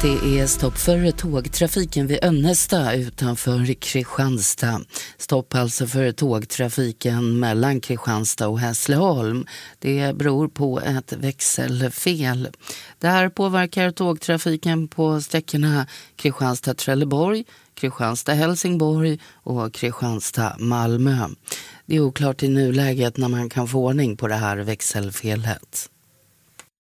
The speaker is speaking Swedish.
Det är stopp för tågtrafiken vid Önnesta utanför Kristianstad. Stopp alltså för tågtrafiken mellan Kristianstad och Hässleholm. Det beror på ett växelfel. Det här påverkar tågtrafiken på sträckorna Kristianstad-Trelleborg, Kristianstad-Helsingborg och Kristianstad-Malmö. Det är oklart i nuläget när man kan få ordning på det här växelfelet.